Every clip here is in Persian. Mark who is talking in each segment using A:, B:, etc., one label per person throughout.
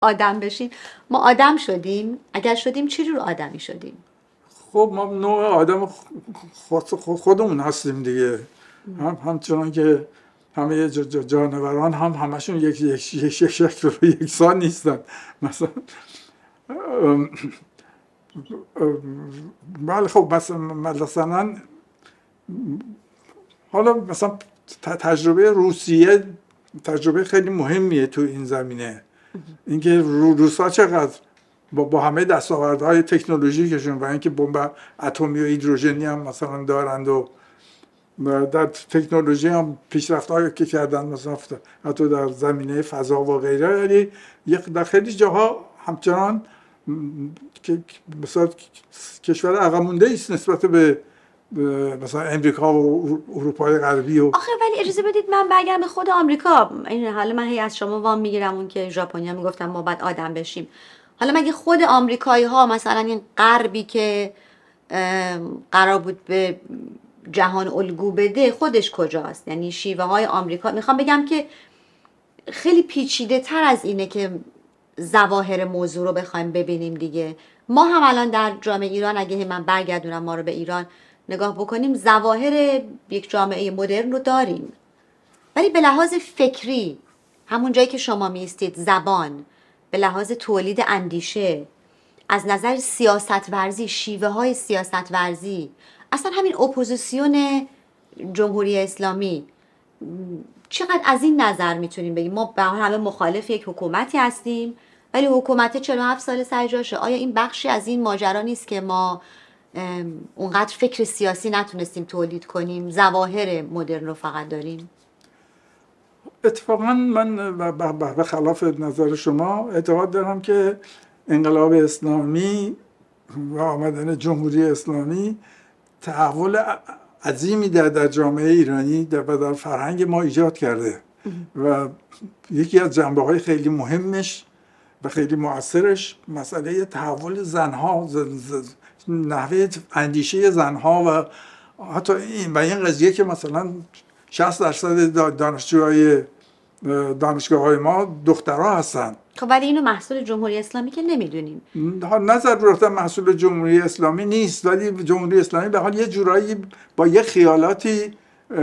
A: آدم بشین. ما آدم شدیم؟ اگر شدیم چه جور آدمی شدیم؟
B: خب ما نوع آدم خودمون هستیم دیگه. همچنان که همه جانوران هم همشون یک شکل و یکسان نیستن. مثلا بله خب مثلا حالا مثلا تجربه روسیه تجربه خیلی مهمیه تو این زمینه. اینکه روس‌ها چقدر با همه دستاوردهای تکنولوژیکشون و اینکه بمب اتمی و هیدروژنی هم مثلا دارند و در تکنولوژی هم پیشرفت‌هایی که کردن مثلا حتی در زمینه فضا و غیره، یعنی در خیلی جاها همچنان که مثلا کشور عقب مونده است نسبت به مثلا امریکا و اروپای غربی. و
A: آخه ولی اجازه بدید من برگردم به خود آمریکا. این حالا من هی از شما وام میگیرم اون که ژاپنیا میگفتن ما باید آدم بشیم. حالا مگه خود آمریکایی ها مثلا این غربی که قرار بود به جهان الگو بده خودش کجاست؟ یعنی شیوه های آمریکا، میخوام بگم که خیلی پیچیده تر از اینه که ظواهر موضوع رو بخوایم ببینیم دیگه. ما هم الان در جامعه ایران اگه من برگردونم ما رو به ایران نگاه بکنیم، ظواهر یک جامعه مدرن رو داریم، ولی به لحاظ فکری همون جایی که شما میستید، زبان، به لحاظ تولید اندیشه، از نظر سیاست ورزی، شیوه های سیاست ورزی، اصلا همین اپوزیسیون جمهوری اسلامی، چقدر از این نظر میتونیم بگیم ما به همه مخالف یک حکومتی هستیم ولی حکومت 47 سال سر جاشه؟ آیا این بخشی از این ماجرا نیست که ما اونقدر فکر سیاسی نتونستیم تولید کنیم، ظواهر مدرن رو فقط داریم؟
B: اتفاقا من به خلاف نظر شما اعتقاد دارم که انقلاب اسلامی و آمدن جمهوری اسلامی تحول عظیمی در جامعه ایرانی و در فرهنگ ما ایجاد کرده و یکی از جنبه‌های خیلی مهمش و خیلی مؤثرش مسئله تحول زنها، نحوه اندیشه زنها و حتی این قضیه که مثلا 60% دانشجوهای دانشگاه‌های ما دخترها هستن.
A: خب ولی اینو محصول جمهوری اسلامی که نمیدونیم.
B: نه ضرورتا محصول جمهوری اسلامی نیست، ولی جمهوری اسلامی به حال یه جورایی با یه خیالاتی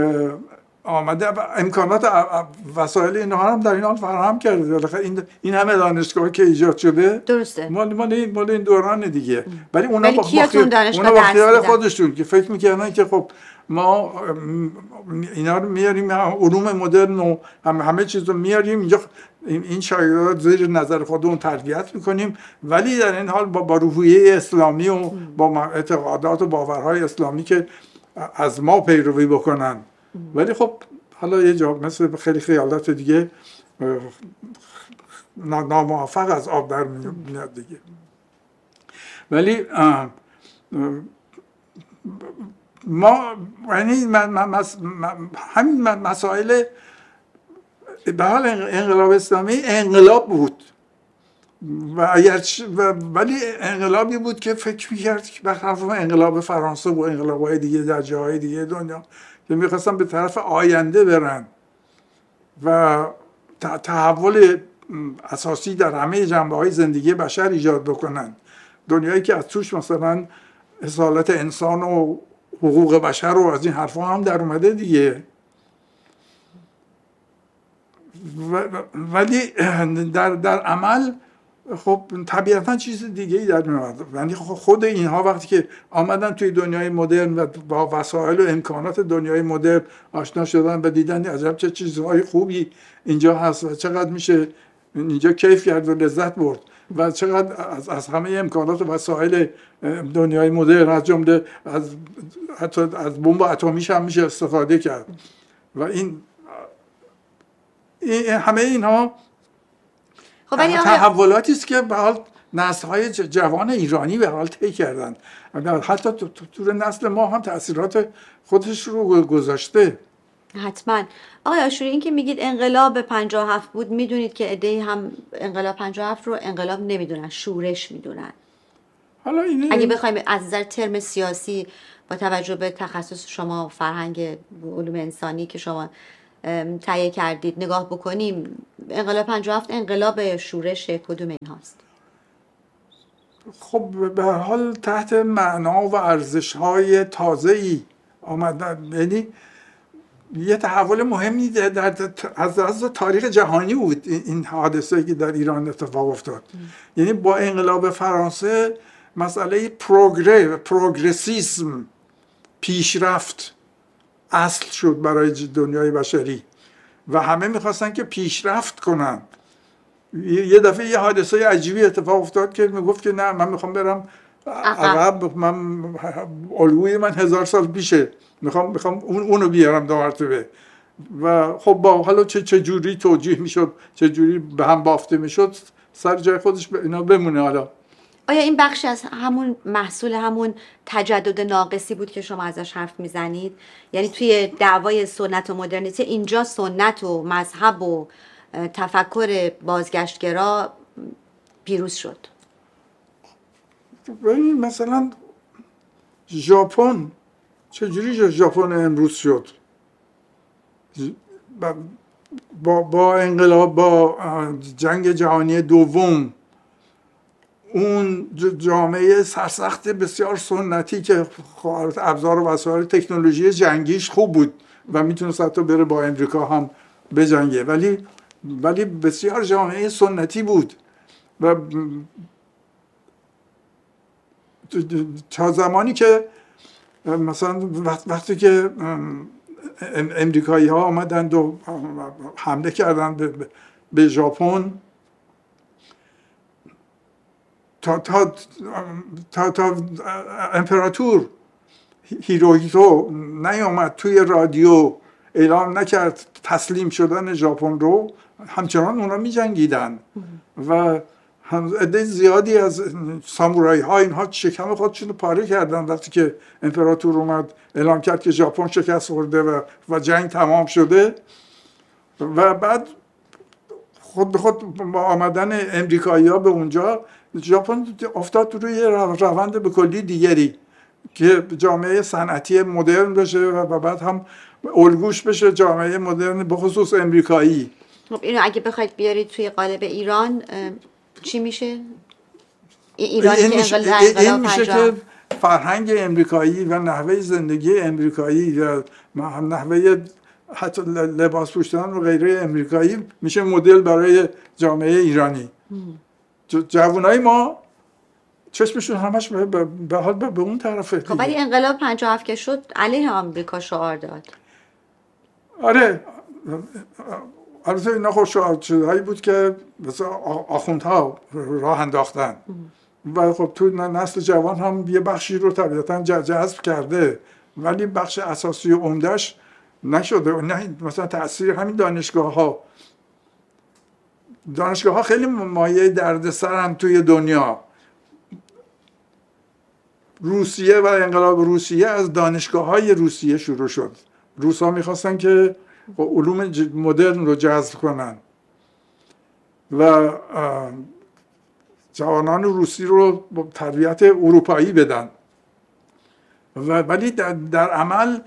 B: آمده امکانات وسایل اینها هم در این حال فراهم کرده. بالاخره این همه دانشگاه که ایجاد شده
A: درسته
B: مال این دوران دیگه. ولی اونا با خیال خودشون که فکر می‌کردن که خب ما اینا رو میاریم، علوم مدرن و همه چیز رو میاریم اینجا، این شاگردات زیر نظر خودمون تربیت میکنیم، ولی در این حال با روحیه اسلامی و با اعتقادات و باورهای اسلامی که از ما پیروی بکنن. ولی خب حالا یه جا مثل خیلی خیالات دیگه ناموفق از آب در میاد دیگه. ولی ما یعنی همین مسائل به حال انقلاب اسلامی انقلاب بود ولی انقلابی بود که فکر می‌کرد که برخلاف انقلاب فرانسه و انقلاب‌های دیگه در جاهای دیگه دنیا که می‌خواستن به طرف آینده برن و تحول اساسی در همه جنبه‌های زندگی بشر ایجاد بکنن، دنیایی که از توش مثلا اصالت انسان و حقوق بشر و از این حرفا هم در اومده دیگه. ولی در عمل خب طبیعتا چیز دیگه ای در میاد. یعنی خود اینها وقتی که آمدن توی دنیای مدرن و با وسایل و امکانات دنیای مدرن آشنا شدن و دیدن عجب چه چیزهای خوبی اینجا هست و چقدر میشه اینجا کیف کرد و لذت برد و چقدر از همه امکانات و وسایل دنیای مدرن از جمله حتی از بمب اتمیش هم میشه استفاده کرد و این همه اینها تحولاتی است که به حال نسل‌های جوان ایرانی به حال طی کردن، حتی تو نسل ما هم تأثیرات خودش رو گذاشته.
A: حتما. آقای آشوری این که میگید انقلاب 57 بود، میدونید که عده‌ای هم انقلاب 57 رو انقلاب نمیدونن، شورش میدونن.
B: حالا
A: اگه بخوایم از نظر ترم سیاسی با توجه به تخصص شما فرهنگ علوم انسانی که شما تهیه کردید نگاه بکنیم، انقلاب 57 انقلاب شورش کدوم این هاست؟
B: خب به هر حال تحت معنا و ارزش‌های تازه‌ای آمدن، یعنی یه تحول مهمی از تاریخ جهانی بود این حادثه‌ای که در ایران اتفاق افتاد. یعنی با انقلاب فرانسه مسئله پروگرسیسم، پیشرفت اصل شد برای دنیای بشری و همه میخواستن که پیشرفت کنن. یه دفعه یه حادثه عجیبی اتفاق افتاد که میگفت که نه، من میخوام برم عقب، من الگوی من 1000 سال پیشه، میخوام اونو بیارم دو مرتبه. و خب با حالا چه جوری توجیه میشد، چه جوری به هم بافته میشد، سر جای خودش اینا بمونه. حالا
A: آیا این بخش از همون محصول همون تجدد ناقصی بود که شما ازش حرف میزنید؟ یعنی توی دعوای سنت و مدرنیته اینجا سنت و مذهب و تفکر بازگشتگرا پیروز شد؟
B: ببینید مثلا ژاپن چجوری ژاپن امروز شد؟ با انقلاب، با جنگ جهانی دوم، اون جامعه سرسخت بسیار سنتی که ابزار و وسایل تکنولوژی جنگیش خوب بود و میتونست حتی بره با امریکا هم بجنگه، ولی بسیار جامعه سنتی بود و تا زمانی که مثلا وقتی که امریکایی ها آمدند و حمله کردند به ژاپن، تا امپراتور هیروهیتو نیامد توی رادیو اعلام نکرد تسلیم شدن ژاپن رو، همچنان اونا می جنگیدن و عده زیادی از سامورایی ها اینها شکم خودشون رو پاره کردن وقتی که امپراتور اومد اعلام کرد که ژاپن شکست خورده و جنگ تمام شده. و بعد خود به خود با آمدن امریکایی ها به اونجا، ژاپن افتاد روی روند به کلی دیگری که جامعه صنعتی مدرن بشه و بعد هم الگوش بشه جامعه مدرن به خصوص امریکایی.
A: خب اینو اگه بخواید بیارید توی قالب ایران چی میشه؟ ایرانی که
B: این میشه که فرهنگ امریکایی و نحوه زندگی امریکایی و نحوه حتی لباس پوشیدن و غیره امریکایی میشه مدل برای جامعه ایرانی. جوانای ما چشمشون همش به اون طرفه.
A: خب ولی انقلاب 57 که شد علیه آمریکا شعار داد.
B: آره، البته اینا خود شعارهایی بود که مثلا آخوندها راه انداختن و خب تو نسل جوان هم یه بخشی رو طبیعتا جذب کرده، ولی بخش اساسی و عمده‌اش نشده. نه مثلا تأثیر همین دانشگاه ها خیلی مایه دردسرن توی دنیا. روسیه و انقلاب روسیه از دانشگاه‌های روسیه شروع شد. روس‌ها می‌خواستن که علوم مدرن رو جذب کنن و جوانان روسی رو با تربیت اروپایی بدن، ولی در عمل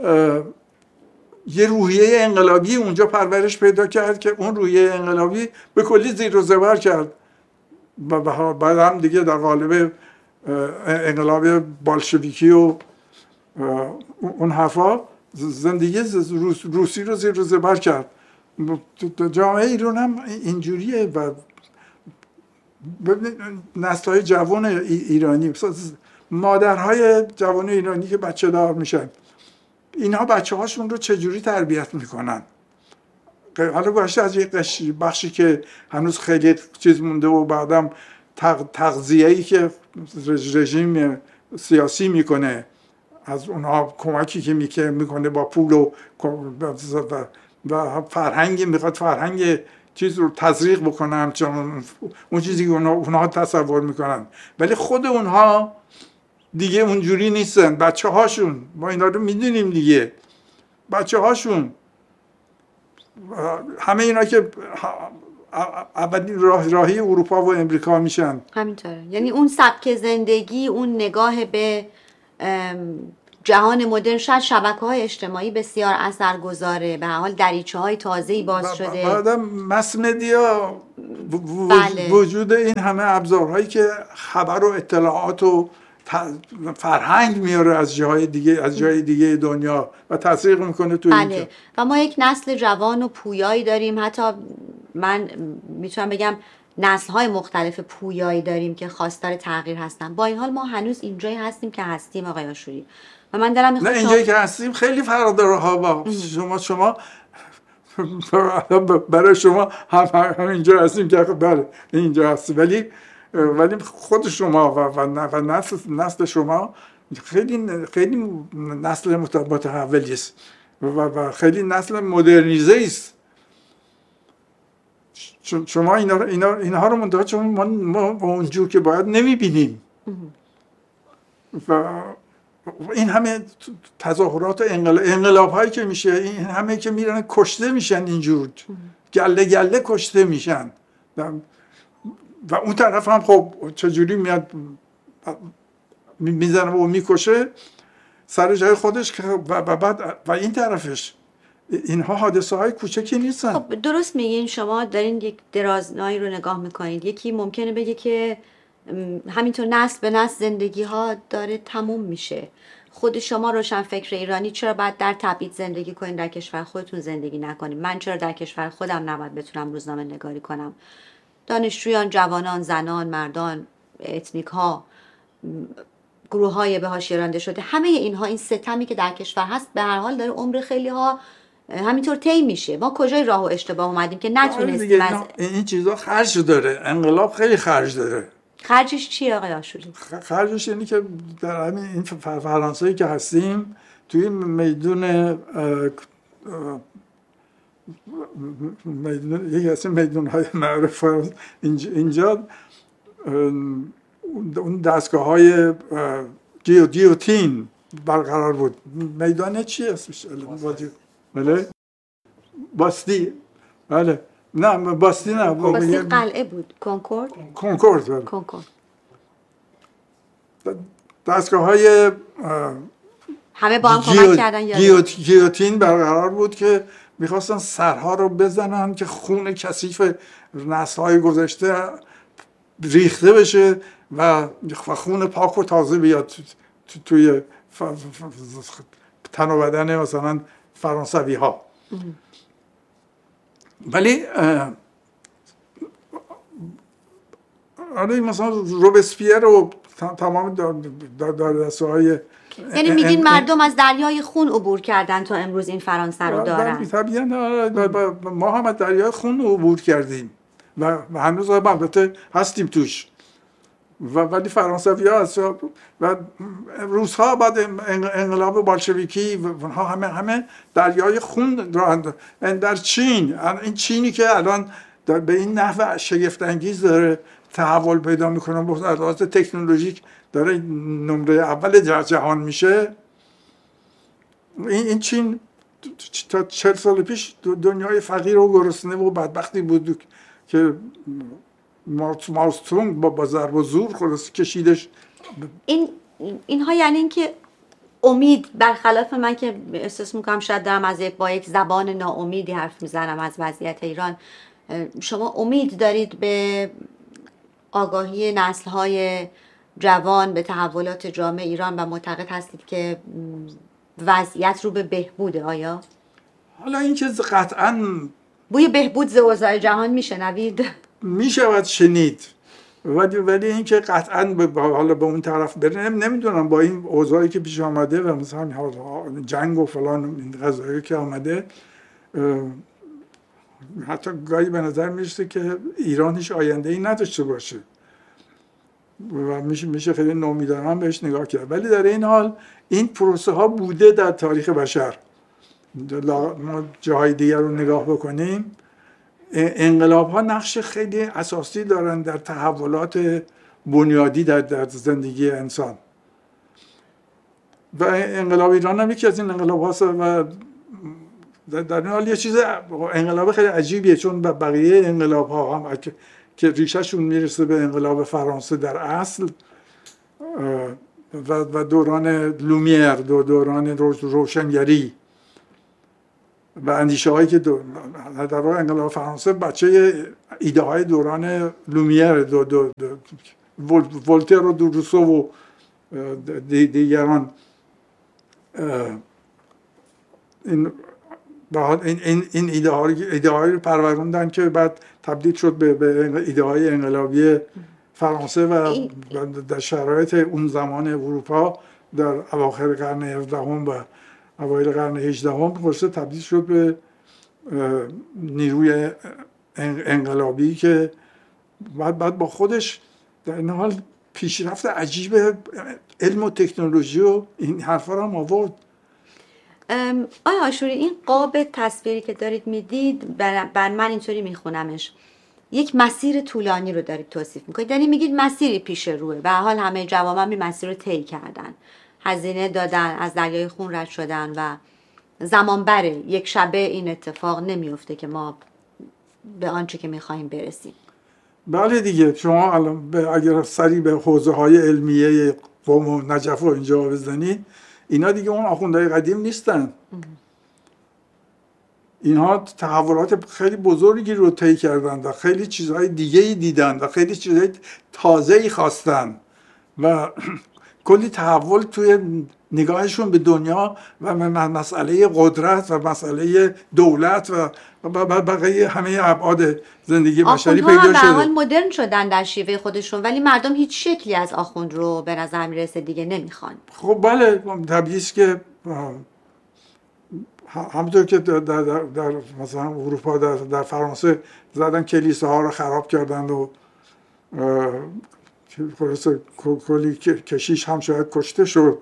B: یه روحیه انقلابی اونجا پرورش پیدا کرد که اون روحیه انقلابی به کلی زیر و زبر کرد و بعد هم دیگه در قالب انقلاب بالشویکی و اون حرفا زندگی روسی رو زیر و زبر کرد. جامعه ایران هم اینجوریه و ببینید نسل‌های جوان ایرانی، مادرهای جوان ایرانی که بچه دار میشن، اینها بچه هاشون رو چجوری تربیت میکنن؟ حالا گذشته از یک بخشی که هنوز خیلی چیز مونده و بعدم تغذیه‌ای که رژیم سیاسی میکنه، از اونها کمکی که میکنه با پول و فرهنگ، میخواد فرهنگ چیز رو تزریق بکنن، چون اون چیزی که اونها تصور میکنن، ولی خود اونها دیگه اونجوری نیستن. بچه هاشون، ما اینا رو میدونیم دیگه، بچه هاشون همه اینا که اولین راهی اروپا و امریکا میشن.
A: همینطوره، یعنی اون سبک زندگی، اون نگاه به جهان مدرن شاید شبکه‌های اجتماعی بسیار اثرگذاره، به هر حال دریچه‌های تازه‌ای باز شده.
B: بعدم مس مدیا
A: بله.
B: وجود این همه ابزارهایی که خبر و اطلاعات و فرهنگ میاره از جای دیگه دنیا و تاثیر میکنه تو
A: بله.
B: اینجا.
A: و ما یک نسل جوان و پویایی داریم، حتی من میتونم بگم نسل‌های مختلف پویایی داریم که خواستار تغییر هستن. با این حال ما هنوز اینجایی هستیم که هستیم آقای آشوری و من دلم میخواد
B: نه اینجایی که هستیم خیلی فرق داره ها با شما برای شما هم اینجا هستیم که بله اینجا هستیم، ولی خود شما و نسل شما خیلی نسل متحولی است و خیلی نسل مدرنیزه است. شما اینها رو منتها چون ما اونجور که باید نمیبینیم و این همه تظاهرات و انقلاب هایی که میشه، این همه که میرن کشته میشن، اینجور گله کشته میشن و اون طرف هم خب چجوری میاد میزنه و میکشه سر جای خودش و بعد و این طرفش اینها حادثه های کوچکی نیستن.
A: خب درست میگین، شما دارین یک درازنایی رو نگاه میکنید. یکی ممکنه بگه که همینطور نسل به نسل زندگی ها داره تموم میشه. خود شما روشنفکر ایرانی چرا باید در تبعید زندگی کنین، در کشور خودتون زندگی نکنین؟ من چرا در کشور خودم نباید بتونم روزنامه نگاری کنم؟ دانشجویان، جوانان، زنان، مردان، اتنیک ها، گروه های به حاشیه رانده شده، همه اینها، این ستمی که در کشور هست به هر حال داره عمر خیلی ها همینطور طی میشه. ما کجای راه و اشتباه اومدیم که نتونستیم از
B: این چیزا خرج داره. انقلاب خیلی خرج داره.
A: خرجش چیه آقای آشوری؟
B: خرجش اینه که در همین این فرانسوی که هستیم توی میدون یکی از میدون‌های معروف اینجا اون دستگاه‌های گیوتین برقرار بود. میدان چی اسمش؟ بله باستی. بله نه باستی نه،
A: باستی قلعه بود.
B: کنکورد. دستگاه‌های
A: همه با هم کمک کردن
B: گیوتین برقرار بود که میخواستن سرها رو بزنن که خون کثیف نسل‌های گذشته ریخته بشه و خون پاک و تازه بیاد توی تن و بدن مثلا فرانسوی ها. ولی آره مثلا روبسپیر و تمام دارنده‌های
A: یعنی میگین مردم از دریای خون عبور کردن تا امروز این فرانسه رو دارن.
B: طبیعاً ما هم از دریای خون عبور کردیم و هنوز البته هستیم توش، ولی فرانسوی ها هست و روس ها بعد انقلاب بالشویکی و همه دریای خون در چین، این چینی که الان به این نحو شگفت انگیز داره تحول پیدا میکنه، به لحاظ تکنولوژیک داره نمره اول جهان میشه. این چین تا 40 سال پیش دنیای فقیر و گرسنه و بدبختی بود که ماوستونگ با ضرب و زور خلاص کشیدش.
A: اینها یعنی این که امید، برخلاف من که احساس میکنم شاید دارم با یک زبان ناامیدی حرف میزنم از وضعیت ایران، شما امید دارید به آگاهی نسل‌های جوان به تحولات جامعه ایران و معتقد هستید که وضعیت رو به بهبوده؟ آیا؟
B: حالا این که قطعاً
A: بوی بهبود ز اوضاع جهان میشنوید؟
B: میشود شنید، ولی این که قطعاً حالا به اون طرف بره نمیدونم. با این اوضاعی که پیش آمده و مثلا جنگ و فلان این قضایی که آمده، حتی گاهی به نظر میرسه که ایران هیچ آینده‌ای نداشته باشه و میشه خیلی نومیدانه بهش نگاه کرد. ولی در این حال این پروسه ها بوده در تاریخ بشر. ما جاهای دیگر رو نگاه بکنیم، انقلاب ها نقش خیلی اساسی دارن در تحولات بنیادی در زندگی انسان و انقلاب ایران هم یکی از این انقلاب هاست و در این حال یه چیز انقلاب خیلی عجیبیه، چون بقیه انقلاب ها هم که ریشهشون میرسه به انقلاب فرانسه در اصل، و دوران لومیر، دوران روشنگری و اندیشه هایی که در واقع انقلاب فرانسه بچه ایده های دوران لومیر، ولتر و روسو و دیگران این ایده هایی رو پروروندن که بعد تبدیل شد به ایده های انقلابی فرانسه و در شرایط اون زمان اروپا در اواخر قرن 17 و اوایل قرن 18 خلاصه تبدیل شد به نیروی انقلابی که بعد با خودش در این حال پیشرفت عجیب علم و تکنولوژی و این حرفا رو هم آورد.
A: آیا آشوری، این قاب تصویری که دارید میدید بر من اینطوری میخونمش، یک مسیر طولانی رو دارید توصیف میکنید، یعنی میگید مسیری پیش روه، به هر حال همه جوامع این مسیر رو طی کردن، هزینه دادن، از دریای خون رد شدن و زمان بره، یک شبه این اتفاق نمیفته که ما به آنچه که میخواهیم برسیم.
B: بله دیگه، شما الان اگر سری به حوزه های علمیه قم و نجف و اینجا بزنید، اینا دیگه اون آخوندهای قدیم نیستن. اینها تحولات خیلی بزرگی رو طی کردن و خیلی چیزهای دیگه‌ای دیدن و خیلی چیزهای تازه‌ای خواستن و کلی تحول توی نگاهشون به دنیا و مسئله قدرت و مسئله دولت و بقیه همه ابعاد زندگی بشری پیدا شده.
A: آخوندها هم به حال مدرن شدن در شیوه خودشون، ولی مردم هیچ شکلی از آخوند رو به نظر میرسه دیگه نمیخوان.
B: خب بله، طبیعیه که همونطور که در مثلا اروپا در فرانسه زدن کلیساها رو خراب کردن و کلی کشیش هم شاید کشته شد.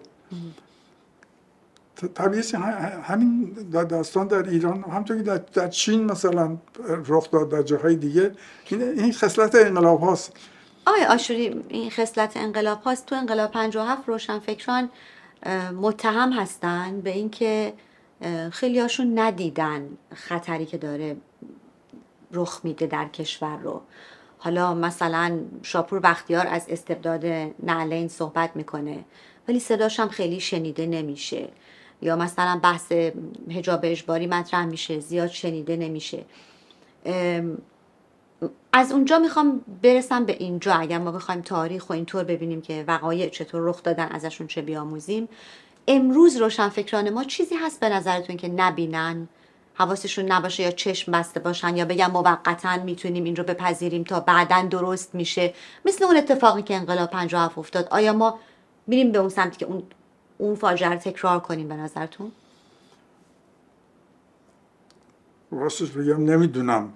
B: طبیعیه همین داستان در ایران، همونطور که در چین مثلا رخ داد، در جاهای دیگه این خصلت انقلاب هاست.
A: آقای آشوری، این خصلت انقلاب هاست. تو انقلاب 57 روشنفکران متهم هستن به اینکه خیلی هاشون ندیدن خطری که داره رخ میده در کشور رو. حالا مثلا شاپور بختیار از استبداد نعلین صحبت میکنه ولی صداش هم خیلی شنیده نمیشه، یا مثلا بحث حجاب اجباری مطرح میشه زیاد شنیده نمیشه. از اونجا میخوام برسم به اینجا، اگر ما بخوایم تاریخ و اینطور ببینیم که وقایع چطور رخ دادن، ازشون چه بیاموزیم. امروز روشنفکران ما چیزی هست به نظرتون که نبینن، حواسشون نباشه، یا چشم بسته باشن، یا بگن موقتا میتونیم این رو بپذیریم تا بعداً درست میشه، مثل اون اتفاقی که انقلاب 57 افتاد؟ آیا ما میریم به اون سمتی که اون فاجعه رو تکرار کنیم به نظرتون؟
B: راستش بگم نمیدونم.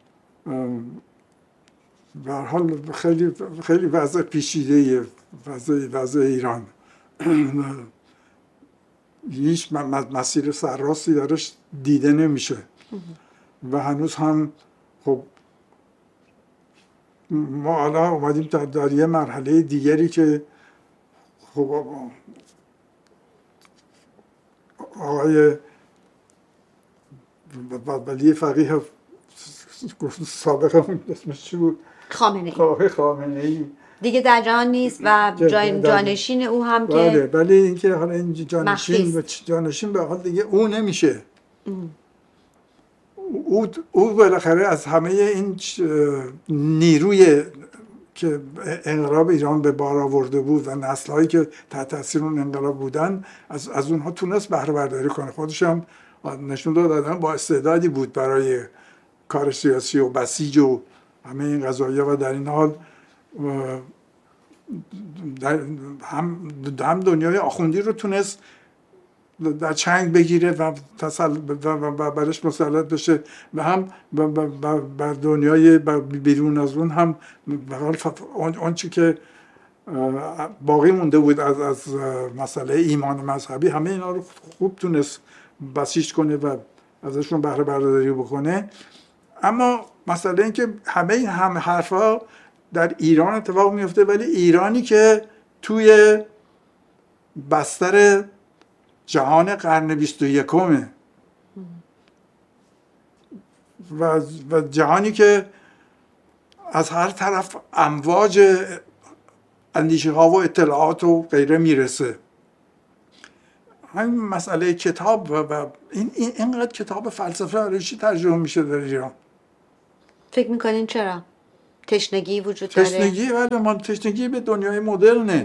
B: به هر حال خیلی وضع پیچیده وضع ایران. هیچ مسیر سرراستی درش دیده نمیشه و هنوز هم خب ما الان اومدیم در یه مرحله دیگری که خب آقای ولی فقیه سابقه اسمش چی بود؟ خامنه‌ای دیگه
A: در جهان نیست و جانشین او هم که
B: بله اینکه حالا این جانشین به حال دیگه او نمیشه. او بالاخره از همه این نیروی که انقلاب ایران به بار آورده بود و نسل‌هایی که تحت تاثیر اون انقلاب بودن، از اونها تونست بهره برداری کنه. خودش هم نشون داد آدم با استعدادی بود برای کار سیاسی و بسیج و همه این قضایا و در این حال هم دنیای آخوندی رو تونست در چنگ بگیره و برش مسلط بشه و هم بر دنیای بیرون از اون هم آنچه که باقی مونده بود از مسئله ایمان مذهبی، همه اینا رو خوب تونست بسیج کنه و ازشون بهره برداری بکنه. اما مسئله این که همه این حرفا در ایران اتفاق میفته، ولی ایرانی که توی بستر جهان قرن 21 و جهانی که از هر طرف امواج اندیشه ها و اطلاعات و غیره میرسه. همین مسئله کتاب و اینقدر کتاب فلسفه برای چی ترجمه میشه در ایران؟
A: فکر میکنین چرا؟ تشنگی وجود داره؟
B: تشنگی، ولی ما تشنگی به دنیای مدرنه.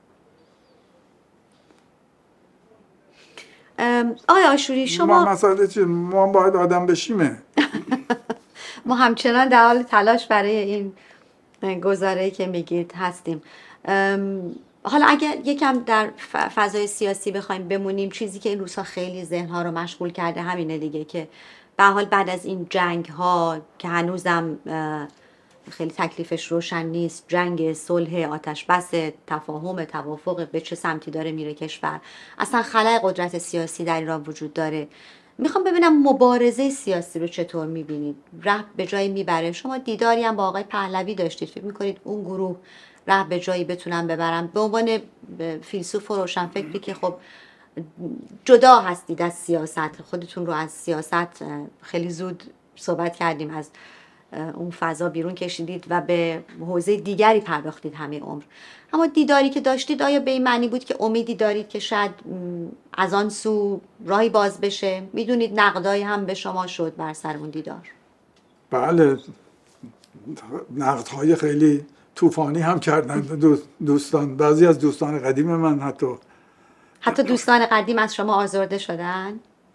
A: آقای آشوری شما
B: مسئله چیه؟ ما باید آدم بشیمه.
A: ما همچنان در حال تلاش برای این گزاره‌ای که میگید هستیم. حالا اگر یکم در فضای سیاسی بخوایم بمونیم، چیزی که این روزها خیلی ذهنها رو مشغول کرده همینه دیگه، که به حال بعد از این جنگ ها که هنوزم خیلی تکلیفش روشن نیست، جنگ، صلح، آتش بس، تفاهم، توافق، به چه سمتی داره میره کشور، اصلا خلأ قدرت سیاسی در ایران وجود داره. میخوام ببینم مبارزه سیاسی رو چطور میبینید؟ راه به جایی میبره؟ شما دیداری هم با آقای پهلوی داشتید، فکر میکنید اون گروه راه به جایی بتونن ببرن؟ به عنوان فیلسوف و روشنفکری که خب جدا هستید از سیاست، خودتون رو از سیاست خیلی زود صحبت کردیم از اون فضا بیرون کشیدید و به حوزه دیگری پرداختید همه عمر، اما دیداری که داشتید آیا به این معنی بود که امیدی دارید که شاید از آن سو راهی باز بشه؟ میدونید نقدایی هم به شما شد بر سر اون دیدار.
B: بله، نقدهای خیلی طوفانی هم کردن دوستان، بعضی از دوستان قدیم من حتی
A: دوستان قدیم از شما آزرده شدن؟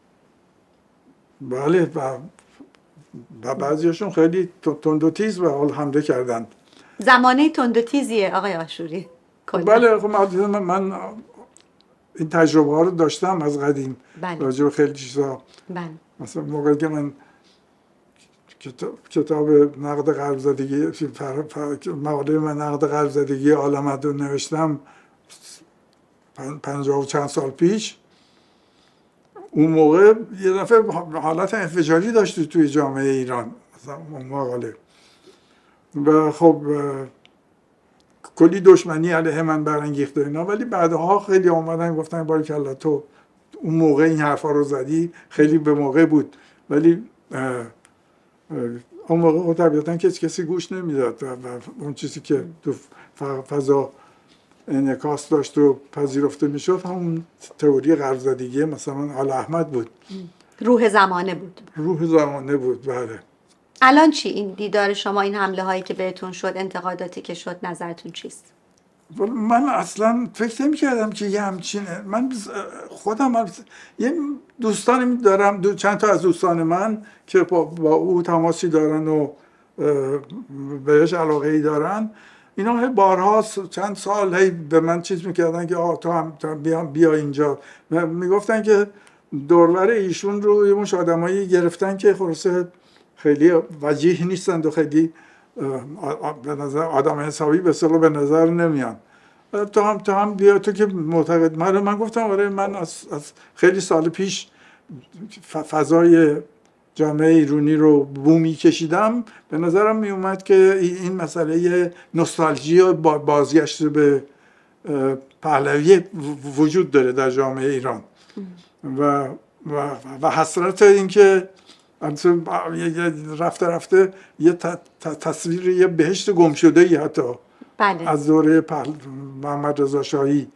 B: بله، و بعضیشون خیلی تند و تیز به حال حمله کردند.
A: زمانه تند و تیزیه آقای آشوری.
B: بله، خب من این تجربه ها رو داشتم از قدیم.
A: بله.
B: راجع به خیلی چیزا.
A: بله.
B: مثلا موقعی که من کتاب نقد قلب زدگی، مقاله من نقد قلب زدگی عالمت رو نوشتم 50 و چند سال پیش، اون موقع یه دفعه حالت انفجاری داشت توی جامعه ایران مثلا اون مقاله، و خب کلی دشمنی علیه من برانگیخت اینا، ولی بعدها خیلی اومدن گفتن باریکلا تو اون موقع این حرفا رو زدی، خیلی به موقع بود. ولی اون موقع طبیعتاً کسی گوش نمیداد و اون چیزی که تو فضا انعکاس داشت و پذیرفته میشد همون تئوری قلب زدگی مثلا آل احمد بود.
A: روح زمانه بود.
B: بله.
A: الان چی؟ این دیدار شما، این حمله هایی که بهتون شد، انتقاداتی که شد، نظرتون چیست؟
B: من اصلا فکر نمی کردم که یه همچینه. من خودم یه دوستانی دارم، چند تا از دوستان من که با او تماسی دارن و بهش علاقه ای دارن، اینا بارها چند سال به من چیز میکردن که تو هم بیا اینجا. میگفتن که دورور ایشون رو یه مش آدمایی گرفتن که خلاصه خیلی وجیه نیستند و خیلی به نظر آدم حسابی به اصطلاح به نظر نمیان. تو هم بیا، تو که معتقد. من گفتم آره، من از خیلی سال پیش فضای جامعه ایرانی رو بومی کشیدم. به نظرم می اومد که این مسئله نوستالژی و بازگشت به پهلوی وجود داره در جامعه ایران و حسرت این که رفته یه تصویر یه بهشت گم شده ای حتی
A: بله.
B: از دوره محمد رضا شاهی،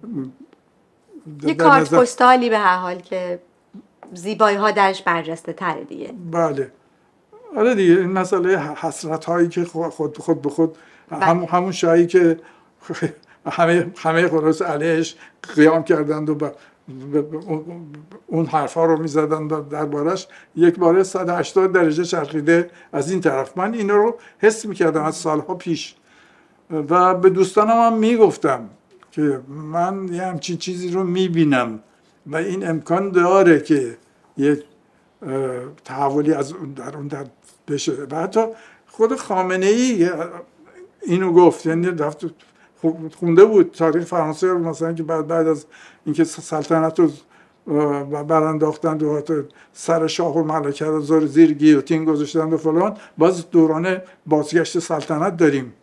A: یه کارت پستالی به هر حال که زیبایی ها درش برجسته تره دیگه.
B: بله آره دیگه، این مسئله حسرت هایی که خود به خود همون شاهی که همه خلاص علیهش قیام کردند و اون حرفا رو میزدن دربارش، یک باره 180 درجه چرخیده از این طرف. من اینا رو حس میکردم از سالها پیش و به دوستانم هم میگفتم که من یه همچین چیزی رو میبینم و این امکان داره که یه تحولی از در اون در بشه. و حتی خود خامنه ای اینو گفت، یعنی خونده بود تاریخ فرانسه رو مثلا که بعد از اینکه سلطنت رو برانداختند و سر شاه و ملکه رو زیر گیوتین گذاشتند و فلان، باز دوران بازگشت سلطنت داریم.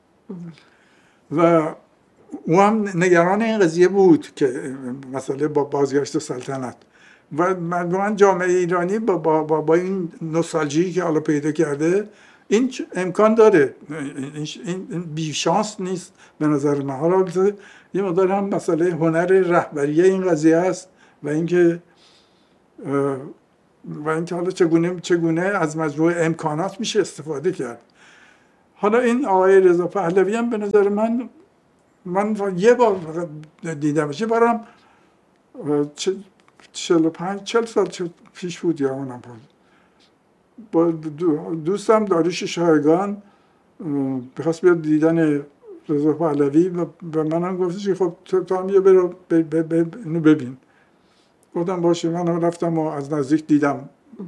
B: و او هم نگران این قضیه بود که مسئله با بازگشت سلطنت و من جامعه ایرانی با این نوستالژی که حالا پیدا کرده این امکان داره، این بیشانس نیست به نظر من. حالا یه مقدار هم مسئله هنر رهبری این قضیه است و اینکه حالا چگونه از مجموعه امکانات میشه استفاده کرد. حالا این آقای رضا پهلوی هم به نظر من یه بار دیدمش، یه بارم 40 سال پیش بود یا اونم بود، با دوستم داریوش شایگان بخواست بیاد دیدن رضا پهلوی و به منم گفتش که خب تو هم یه برو اینو ببین. گفتم باشه، من رفتم و از نزدیک دیدم،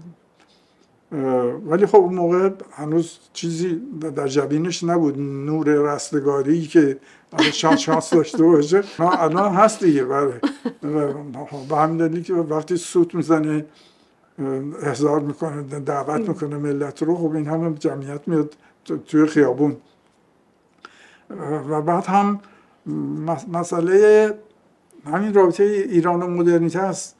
B: ولی خب اون موقع هنوز چیزی در جبینش نبود، نور رستگاری که شانس داشته باشه. الان هست دیگه. بله، به همین دلیل که وقتی سوت میزنه احضار میکنه، دعوت میکنه ملت رو، خب این همه جمعیت میاد توی خیابون. و بعد هم مسئله همین رابطه ایران و مدرنیته است.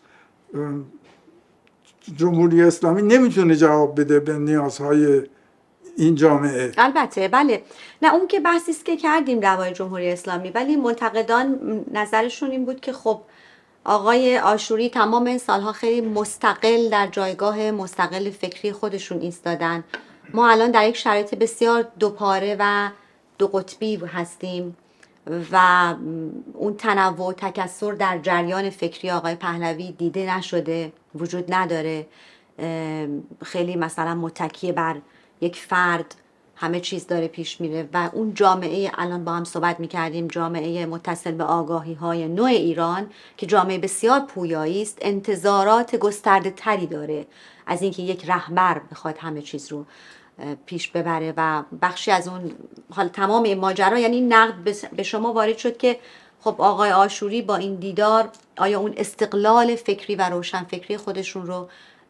B: جمهوری اسلامی نمیتونه جواب بده به نیازهای این جامعه.
A: البته بله، نه اون که بحثی است که کردیم درباره جمهوری اسلامی، ولی منتقدان نظرشون این بود که خب آقای آشوری تمام این سالها خیلی مستقل در جایگاه مستقل فکری خودشون ایستادن. ما الان در یک شرایط بسیار دوپاره و دو قطبی هستیم و اون تنوع و تکثر در جریان فکری آقای پهلوی دیده نشده، وجود نداره. خیلی مثلا متکی بر یک فرد همه چیز داره پیش میره و اون جامعه، الان با هم صحبت میکردیم، جامعه متصل به آگاهی های نوع ایران که جامعه بسیار پویایی است، انتظارات گسترده تری داره از اینکه یک رهبر بخواد همه چیز رو پیش ببره و بخشی از اون حال تمام این ماجرا، یعنی نقد به شما وارد شد که خب آقای آشوری با این دیدار آیا اون استقلال فکری و روشن فکری خودشون رو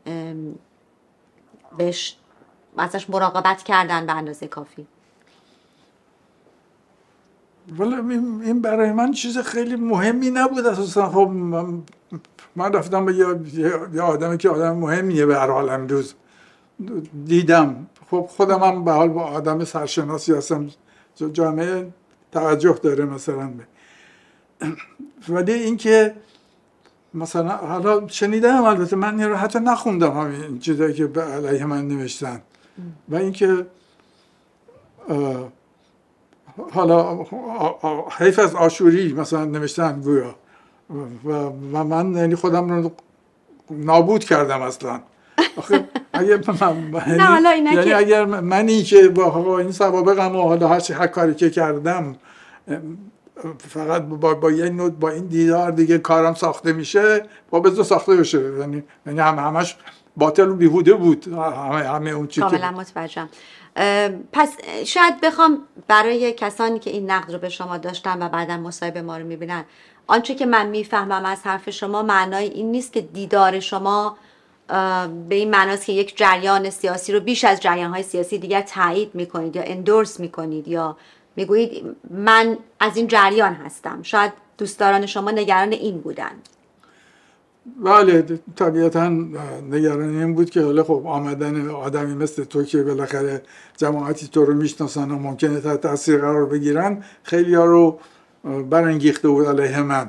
A: بهش ازش مراقبت کردن به اندازه کافی؟
B: ولی این برای من چیز خیلی مهمی نبود اساسا. خب من رفتم به یه آدمی که آدم مهمیه به هر حال امروز دیدم. خب خودم هم به حال با آدم سرشناسی هستم، جامعه توجه داره مثلا ولی اینکه مثلا حالا شنیدم، البته من این رو حتی نخوندم همین چیزایی که به علیه من نوشتن، و اینکه حالا حیف از آشوری مثلا نوشتن گویا و من یعنی خودم رو نابود کردم اصلا. آخه اگر یعنی اگر منی که با این سوابقم و حالا هر کاری که کردم فقط با این دیدار دیگه کارم ساخته میشه، با بذار ساخته بشه، یعنی همش باطل و بیهوده بود همه اون چیزی.
A: کاملا متوجهم. پس شاید بخوام برای کسانی که این نقد رو به شما داشتن و بعدا مصاحبه ما رو میبینن، آنچه که من میفهمم از حرف شما معنای این نیست که دیدار شما به این معناست که یک جریان سیاسی رو بیش از جریان‌های سیاسی دیگر تایید میکنید یا اندورس میکنید یا میگویید من از این جریان هستم. شاید دوستداران شما نگران این بودن.
B: بله طبیعتا نگران این بود که حالا خب آمدن آدمی مثل تو که بالاخره جماعتی تو رو میشناسن و ممکنه تحت تاثیر قرار بگیرن، خیلی ها رو برانگیخته بود علیه من.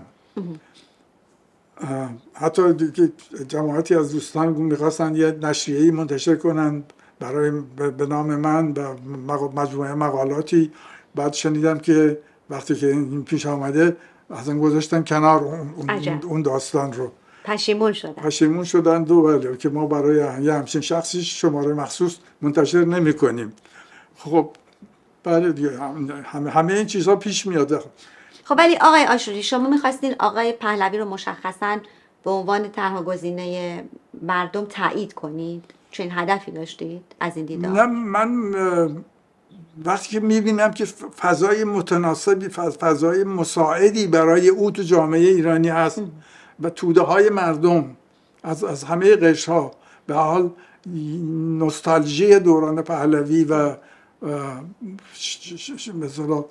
B: حتی جماعتی از دوستان میخواستن یه نشریه‌ای منتشر کنن برای به نام من و مجموعه مقالاتی. بعد شنیدم که وقتی که این پیش آمده اصلا گذاشتن کنار اون داستان رو. پشیمون شدن ولی که ما برای یه همچین شخصی شماره مخصوص منتشر نمی کنیم. خب بله دیگه همه این چیزها پیش میاد.
A: خب ولی آقای آشوری شما میخواستین آقای پهلوی رو مشخصاً به عنوان تنها گزینه مردم تایید کنید؟ چون هدفی داشتید از این دیدار؟
B: نه، من وقتی که میبینم که فضای متناسبی، فضای مساعدی برای او تو جامعه ایرانی هست و توده های مردم از همه قشرها به حال نوستالژی دوران پهلوی و مثلا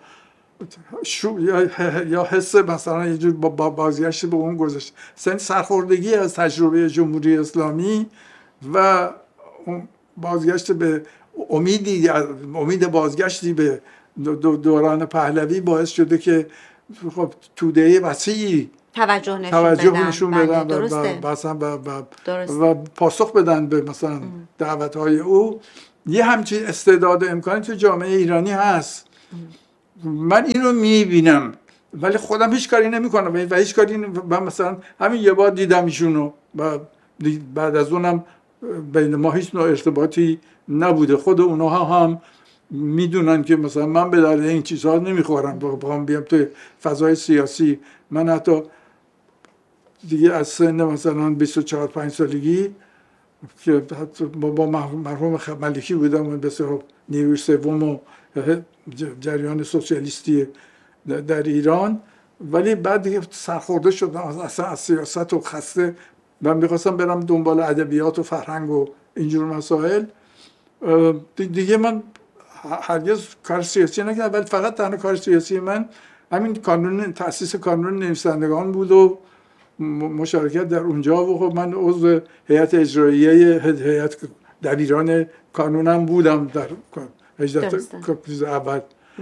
B: یا حس مثلا یه جور بازگشت به اون گذشته، سرخوردگی از تجربه جمهوری اسلامی و بازگشت به امید بازگشتی به دوران پهلوی باعث شده که خب توده وسیعی توجه نشون بدن و پاسخ بدن به مثلا دعوت‌های او. یه همچین استعداد و امکانی تو جامعه ایرانی هست. من اینو میبینم ولی خودم هیچ کاری نمیکنم و هیچ کاری مثلا همین یه بار دیدم ایشونو و بعد از اونم بین ما هیچ نوع ارتباطی نبوده. خود اونها هم میدونن که مثلا من به درد این چیزها نمیخورم، بخوام بیام توی فضای سیاسی. من حتی دیگه از سن مثلا 24-5 سالگی که با مرحوم ملکی بودم به نیروی سوم و جریان سوسیالیستی در ایران، ولی بعد دیگه سرخورده شدم اصلا از سیاست و خسته من میخواستم برم دنبال ادبیات و فرهنگ و اینجور مسائل. دیگه من هرگز کار سیاسی نکردم، ولی فقط تنها کار سیاسی من همین تأسیس کانون نویسندگان بود و مشارکت در اونجا و خب من عضو هیئت اجراییه هیئت دبیران کانونم بودم در 18 اول.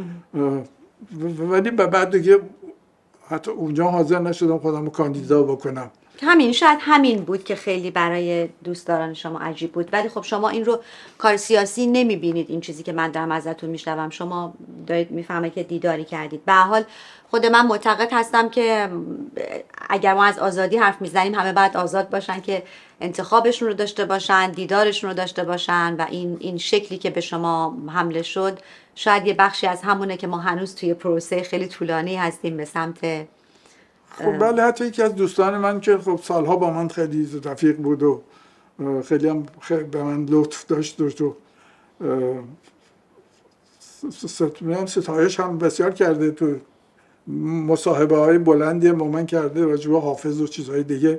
B: ولی بعد دیگه حتی اونجا حاضر نشدم خودم رو کاندیدا بکنم.
A: شاید همین بود که خیلی برای دوستداران شما عجیب بود. ولی خب شما این رو کار سیاسی نمیبینید. این چیزی که من دارم ازتون میشنوم شما دارید میفهمه که دیداری کردید. به هر حال خود من معتقد هستم که اگر ما از آزادی حرف میزنیم همه باید آزاد باشن که انتخابشون رو داشته باشن، دیدارشون رو داشته باشن و این شکلی که به شما حمله شد شاید یه بخشی از همونه که ما هنوز توی پروسه خیلی طولانی هستیم به سمت.
B: خب بله، حتی یکی از دوستان من که خب سالها با من خیلی رفیق بود و خیلی هم به من لطف داشت و ستایش هم بسیار کرده، تو مصاحبه های بلندی با من کرده راجع به حافظ و چیزهای دیگه.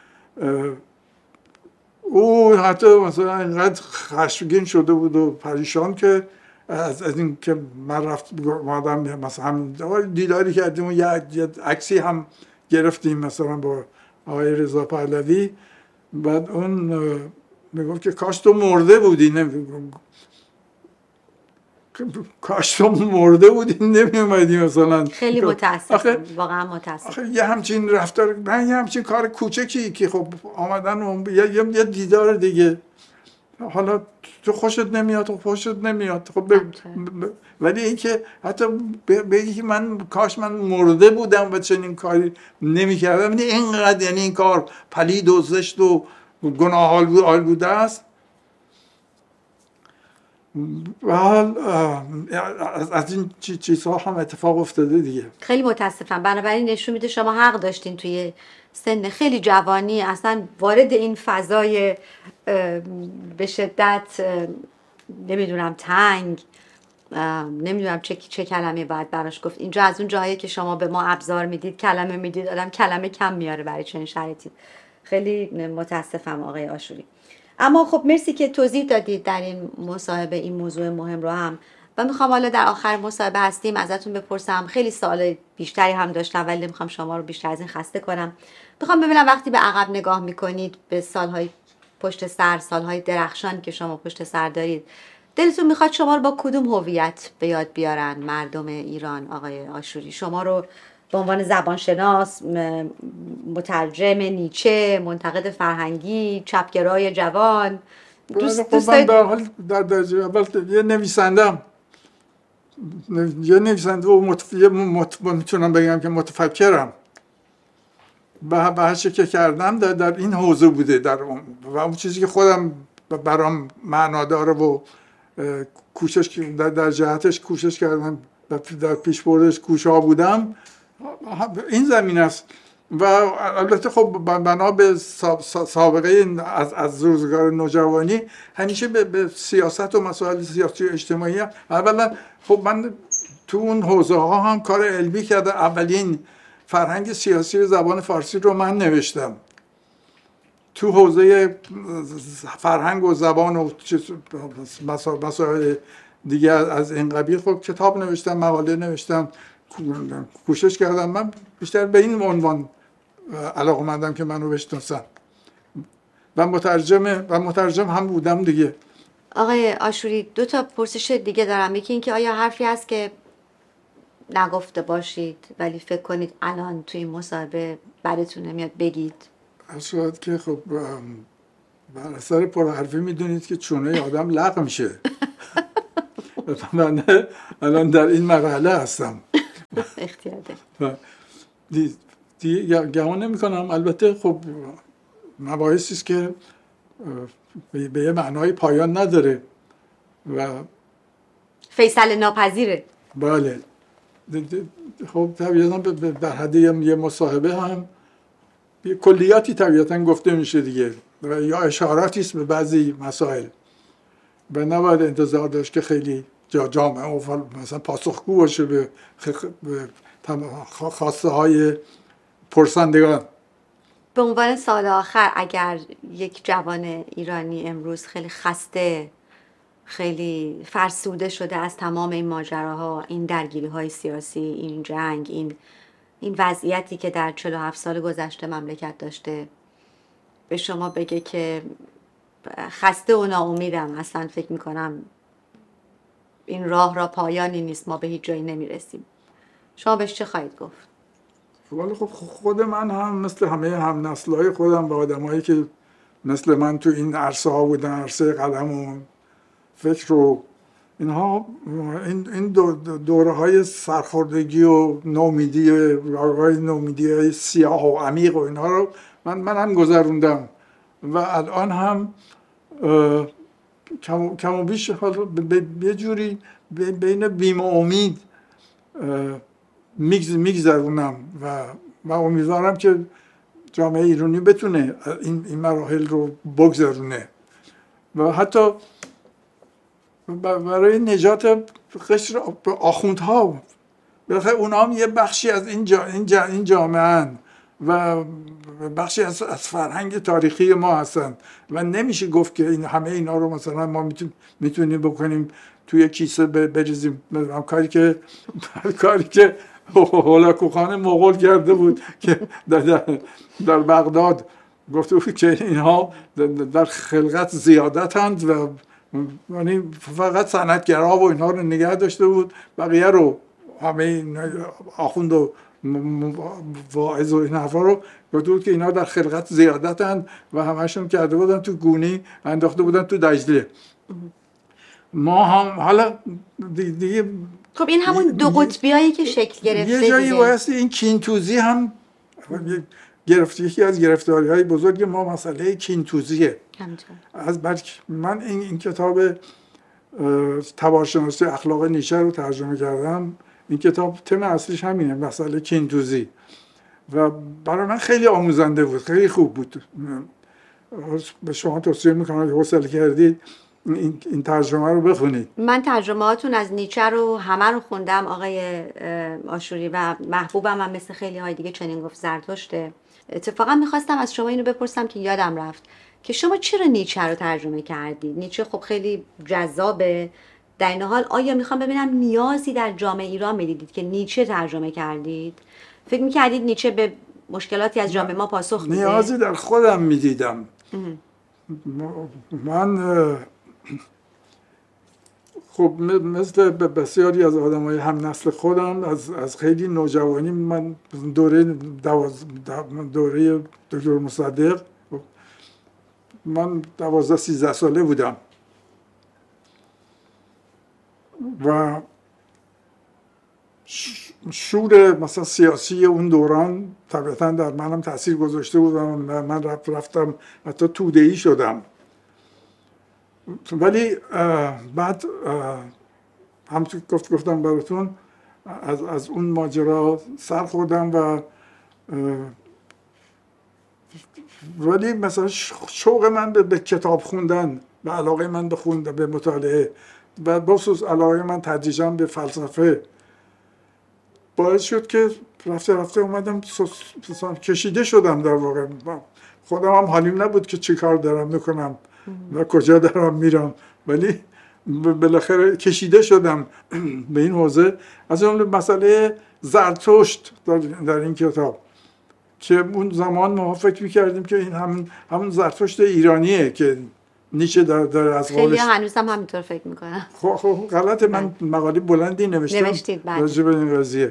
B: او حتی مثلا اینقدر خشمگین شده بود و پریشان که از این که من مادم مثلا هم دیداری کردیم و یه عکسی هم گرفتیم مثلا با آقای رضا پهلوی. بعد اون میگفت که کاش تو مرده بودی، کاش تو مرده بودی نمی اومدی مثلا.
A: خیلی متاسفم، واقعا متاسفم.
B: یه همچین رفتار، یه همچین کار کوچکی که خب آمدن یه دیدار دیگه، حالا تو خوشت نمیاد خب ولی این که حتی بگی که من کاش من مرده بودم و چنین کاری نمی‌کردم، اینقدر یعنی این کار پلید و زشت و گناه آلوده است. و از این چیزها هم اتفاق افتاده دیگه.
A: خیلی متاسفم. بنابراین نشون میده شما حق داشتین توی سن خیلی جوانی اصلا وارد این فضای به شدت نمیدونم تنگ، نمیدونم چه کلمه باید براش گفت. اینجا از اون جاهایی که شما به ما ابزار میدید، کلمه میدید، آدم کلمه کم میاره برای چنین شرایطی. خیلی متاسفم آقای آشوری. اما خب مرسی که توضیح دادید در این مصاحبه این موضوع مهم رو هم. و میخوام حالا در آخر مصاحبه هستیم ازتون بپرسم، خیلی سوال بیشتری هم داشتم ولی نمیخوام شما رو بیشتر از این خسته کنم. میخوام ببینم وقتی به عقب نگاه میکنید به سالهای پشت سر، سالهای درخشان که شما پشت سر دارید، دلتون میخواد شما رو با کدوم هویت به یاد بیارن مردم ایران آقای آشوری؟ شما رو به عنوان زبانشناس، مترجم نیچه، منتقد فرهنگی، چپگرای جوان، دوست دارید؟
B: در حال اول یه نویسنده و میتونم بگم که متفکرم و هر چه که کردم در این حوزه بوده و اون چیزی که خودم برام معنا داره و کوشش در جهتش کوشش کردم در پیشبردش کوشا بودم، این زمین است. و البته خب بنا به سابقه از روزگار نوجوانی همیشه به سیاست و مسائل سیاسی و اجتماعی اولا خب من تو اون حوزه ها هم کار علمی کردم. اولین فرهنگ سیاسی زبان فارسی رو من نوشتم. تو حوزه فرهنگ و زبان و مسائل دیگه از این قبیل خب کتاب نوشتم، مقاله نوشتم، کوشش کردم. من بیشتر به این عنوان علاقه‌مندم که منو بشناسن و مترجم هم بودم دیگه.
A: آقای آشوری 2 تا پرسش دیگه دارم. یکی این که آیا حرفی هست که نگفته باشید ولی فکر کنید الان توی این مصاحبه بعدتون نمیاد بگید؟
B: شاید که خب بر اثر پرحرفی میدونید که چونه آدم لق میشه. من الان در این مرحله هستم.
A: اختیار ده.
B: دیگه گمان نمی کنم. البته خب مباحثی است که به یه معنای پایان نداره و
A: فیصله ناپذیره.
B: بله. خب طبیعتا در حد یه مصاحبه هم یه کلیاتی طبیعتا گفته میشه دیگه و یا اشاراتی است به بعضی مسائل و نباید انتظار داشت که خیلی جامعه مثلا پاسخگو باشه به خواسته های پرسندگان.
A: به عنوان سال آخر اگر یک جوان ایرانی امروز خیلی خسته، خیلی فرسوده شده از تمام این ماجراها، این درگیری‌های سیاسی، این جنگ، این وضعیتی که در 47 سال گذشته مملکت داشته، به شما بگه که خسته و ناامیدم، اصلا فکر میکنم این راه را پایانی نیست، ما به هیچ جایی نمیرسیم، شما بهش چه خواهید گفت؟
B: ولی خب خود من هم مثل همه هم نسل‌های خودم با آدمایی که مثل من تو این عرصه ها بودن، عرصه قلم و فکر و اینها، این دوره های سرخوردگی و نومیدی های سیاه و عمیق و اینها رو من هم گذروندم و الان هم کم و بیش یه جوری بین بیم و امید میگذرونم و امیدوارم که جامعه ایرانی بتونه این مراحل رو بگذرونه و حتی برای نجات قشر آخوندها، بالاخره اونا هم یه بخشی از این جامعه هستند و بخشی از فرهنگ تاریخی ما هستن و نمیشه گفت که همه اینا رو مثلا ما میتونیم بکنیم توی کیسه بریزیم. کاری که هولاکو خان مغول کرده بود که در بغداد گفته بود که اینها در خلقت زیادتند و یعنی فقط صنعتگرها و اینها رو نگه داشته بود، بقیه رو همه آخوند و واعظ و این حرفا رو گفته بود که اینها در خلقت زیادتند و همشون کرده بودن تو گونی، انداخته بودن تو دجله. ما هم حالا دیگه
A: خب این همون دو قطبیایی که شکل گرفته
B: یه جایی واسه این کینتوزی هم یکی از گرفتاری‌های بزرگ ما مسئله کینتوزیه. از من این کتاب تبارشناسی اخلاق نیچه رو ترجمه کردم. این کتاب تم اصلیش همینه، مسئله کینتوزی، و برای من خیلی آموزنده بود، خیلی خوب بود. به شما توصیه میکنم که حوصله کردید این ترجمه رو بخونید.
A: من ترجمه هاتون از نیچه رو همه رو خوندم آقای آشوری و محبوبم هم مثل خیلی های دیگه چنین گفت زرتشته. اتفاقا میخواستم از شما اینو بپرسم که یادم رفت که شما چرا نیچه رو ترجمه کردید؟ نیچه خب خیلی جذابه، در این حال آیا میخوام ببینم نیازی در جامعه ایران میدیدید که نیچه ترجمه کردید؟ فکر میکردید نیچه به مشکلاتی از جامعه ما پاسخ میده؟
B: نیازی در خودم میدیدم. من خب مثل بسیاری از آدمای هم نسل خودم از خیلی نوجوانی، من دوره دکتر مصدق، من 12-13 ساله بودم و شور مثلا سیاسی اون دوران طبیعتا در منم تاثیر گذاشته بود و من رفتم حتی توده‌ای شدم. ولی بعد همونطور گفتم براتون از اون ماجرا سر خوردم و ولی مثلا شوق من به کتاب خوندن و علاقه من به مطالعه و بخصوص علاقه من تدریجاً به فلسفه باعث شد که رفته اومدم کشیده شدم. در واقع خودم هم حالیم نبود که چی کار دارم میکنم و کجا دارم میرم، ولی بالاخره کشیده شدم به این حوزه. از جمله مسئله زرتشت در این کتاب که اون زمان ما فکر میکردیم که این همون زرتشت ایرانیه که نیچه داره از
A: خیلی
B: قولش.
A: هنوز هم همینطور فکر میکنم.
B: خب غلطه، من مقاله بلندی
A: نوشتید بله.
B: راجع به این قضیه.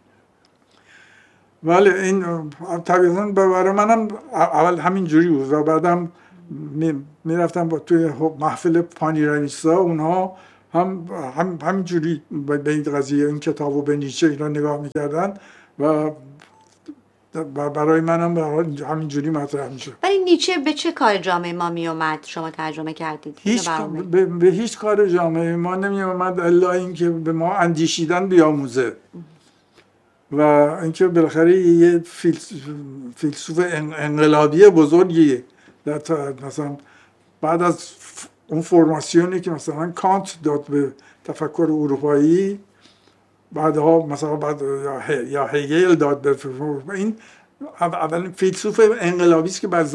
B: ولی این طبیعتاً برای منم اول همین جوری بود و بعدم میرفتم با توی محفل پانیرانیستا، اونها همین جوری به این قضیه، این کتابو به نیچه اینا نگاه میکردن و برای منم همین جوری مطرح میشد.
A: ولی نیچه به چه کار جامعه ما میومد شما ترجمه کردید؟
B: به هیچ کار جامعه ما نمیومد الا اینکه به ما اندیشیدن بیاموزه و اینکه بالاخره یه فیلسوف انقلابی بزرگیه. مثلا بعد از اون فرماسیونی که مثلا کانت داد به تفکر اروپایی، بعدها مثلا یا هگل داد به این اولین فیلسوف انقلابی است که بر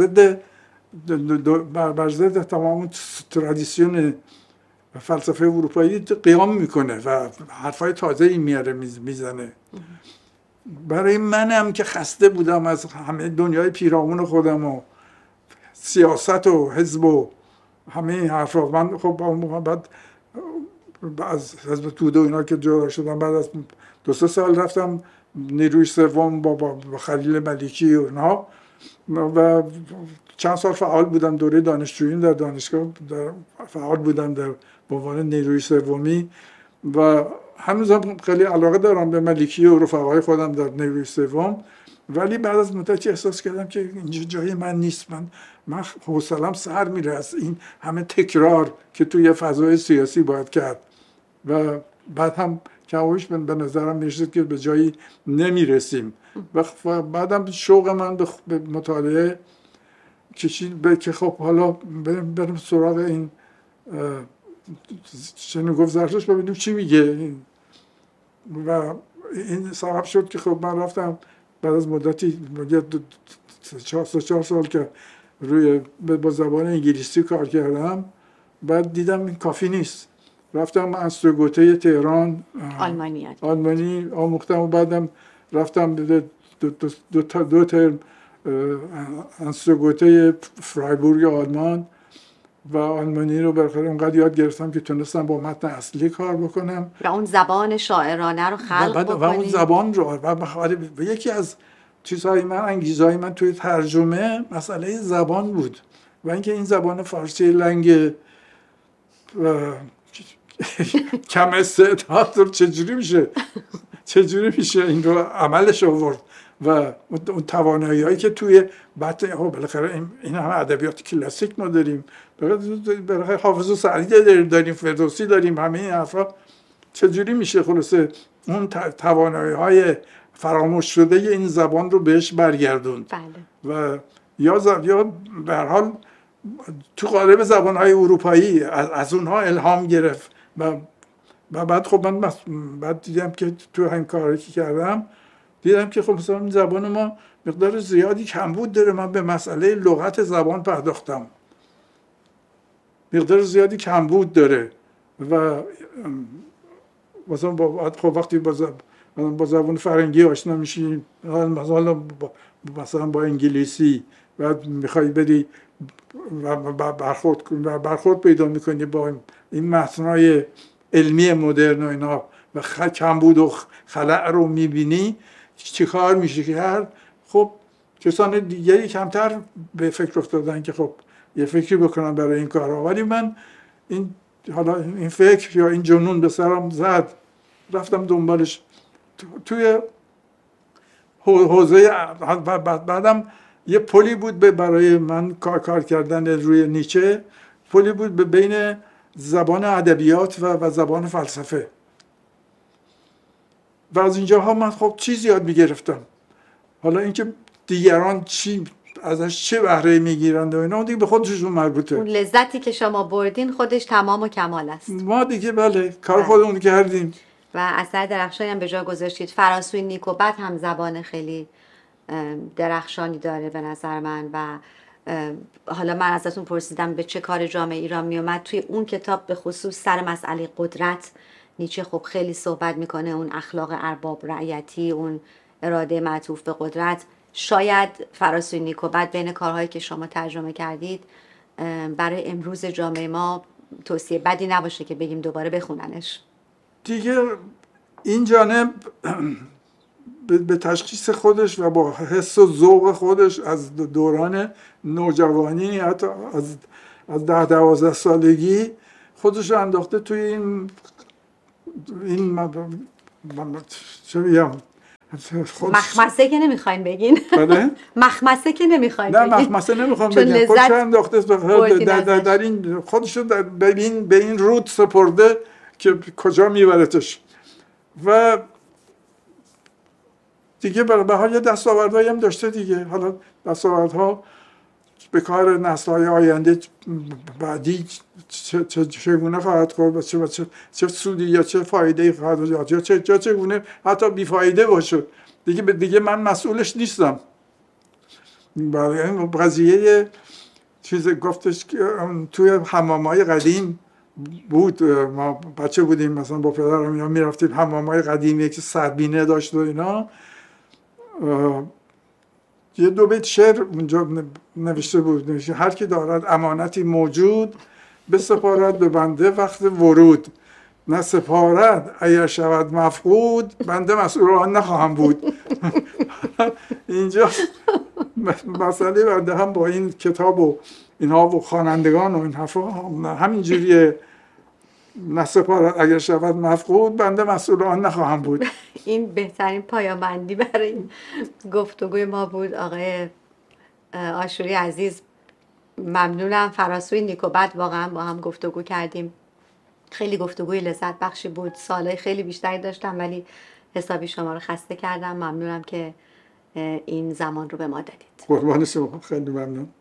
B: ضد تمام ترادیسیون فلسفه اروپایی قیام میکنه و حرفای تازه‌ای میاره میزنه. برای منم که خسته بودم از همه دنیای پیرامون خودم و سیاست و حزب و همه این حرفا، من خب بعد از حزب توده و اینا که جدا شدم، بعد از 2-3 سال رفتم نیروی سوم با خلیل ملکی و اینا و چند سال فعال بودم. دوره دانشجویی در دانشگاه فعال بودم در به عنوان نیروی سومی و هنوزم خیلی علاقه دارم به ملکی و رفقای خودم در نیروی سوم، ولی بعد از مدتی احساس کردم که اینجا جای من نیست. من حوصله‌ام سر میره از این همه تکرار که توی فضای سیاسی باید کرد و بعد هم کمابیش به نظرم میرسید که به جایی نمیرسیم و بعدم شوق من به مطالعه کشید که خب حالا بریم سراغ این چنین گفت زرتشت ببینیم چی میگه و این سبب شد که خب من رفتم بعد از مدتی 4 سال که با زبان انگلیسی کار کردم، بعد دیدم این کافی نیست. رفتم انستروگوته تهران آلمانی آموختم و بعدم رفتم دو ترم انستروگوته فرایبورگ آلمان و آلمانی رو بالاخره اونقدر یاد گرفتم که تونستم با متن اصلی کار بکنم
A: و اون زبان شاعرانه رو خلق بکنید.
B: و اون زبان رو و یکی از چیزهای من، انگیزهای من توی ترجمه مسئله زبان بود و اینکه این زبان فارسی لنگ کم استعداد رو چجوری میشه این رو عملش آورد و اون توانایی هایی که توی بطن بالاخره این همه ادبیات کلاسیک ما داریم، بالاخره حافظ و سعدی داریم، فردوسی داریم، همه این حرفا چجوری میشه خلاصه اون توانایی های فراموش شده این زبان رو بهش برگردوند.
A: بله.
B: و یا به هر حال تو قالب زبان‌های اروپایی از اونها الهام گرفت و بعد خب من بعد دیدم که تو همین کاری که کردم دیدم که خب مثلا این زبان ما مقدار زیادی کمبود داره. من به مسئله لغت زبان پرداختم، مقدار زیادی کمبود داره و مثلا خب وقتی با زبان فرنگی آشنا میشی، مثلا با انگلیسی و میخوای بدی و برخورد پیدا میکنی با این متنای علمی مدرن و اینا و کمبود و خلأ رو میبینی، چی کار میشه کرد؟ خب کسان دیگری کمتر به فکر افتادن که خب یه فکری بکنن برای این کارها، ولی من این فکر یا این جنون به سرم زد، رفتم دنبالش توی حوزه. بعدم یه پلی بود برای من کار کردن روی نیچه، پلی بود بین زبان ادبیات و زبان فلسفه و از اینجاها من خب چیز یاد میگرفتم. حالا اینکه دیگران ازش چه بهره میگیرند و اینا دیگه به خودشون مربوطه.
A: اون لذتی که شما بردین خودش تمام و کمال است.
B: ما دیگه بله کار خودمون کردیم
A: و اثر درخشانی هم به جا گذاشتید. فراسوی نیکوبت هم زبان خیلی درخشانی داره به نظر من و حالا من ازتون پرسیدم به چه کار جامعه ایران میومد. توی اون کتاب به خصوص سر مسئله قدرت نیچه خب خیلی صحبت میکنه، اون اخلاق ارباب رعیتی، اون اراده معطوف به قدرت. شاید فراسوی نیکوبت بین کارهایی که شما ترجمه کردید برای امروز جامعه ما توصیه بدی نباشه که بگیم دوباره بخوننش.
B: دیگه این جانب به تشخیص خودش و با حس و ذوق خودش از دوران نوجوانی، حتی از 10-12 سالگی خودش رو انداخته توی این چه بگم،
A: مخمسه که نمیخواین بگین.
B: بله؟
A: مخمسه که نمیخواین
B: نه
A: بگین.
B: مخمسه نمیخوام بگم، خودش رو انداخته در این، خودش رو به این رود سپرده که کجا میبرتش. و دیگه به حال یه دستاوردهایی هم داشته دیگه. حالا دستاوردها به کار نسل‌های آینده بعدی چگونه خواهد خورد و چه سودی یا چه فایده‌ای خواهد داشت یا چگونه حتی بیفایده باشه دیگه من مسئولش نیستم. برای این قضیه چیز گفتش که توی حمام‌های قدیم بود، ما بچه بودیم مثلا با پدرم یا میرفتیم حمام‌های قدیمی که سربینه داشت و اینا، یه 2 بیت شعر اونجا نوشته بود، هر کی دارد امانتی موجود بسپارد به بنده وقت ورود، نه سپارد اگر شود مفقود بنده مسئول آن نخواهم بود. اینجا مسئله بنده هم با این کتاب و اینها و خوانندگان و این حرفا همینجوریه، نه سپارد اگر شود مفقود بنده مسئول آن نخواهم بود.
A: این بهترین پایان بندی برای این گفتگوی ما بود. آقای آشوری عزیز ممنونم. فراسوی نیک و بد واقعا با هم گفتگو کردیم، خیلی گفتگوی لذت بخشی بود. سالهای خیلی بیشتری داشتم ولی حسابی شما رو خسته کردم. ممنونم که این زمان رو به ما دادید.
B: قربان شما، خیلی ممنون.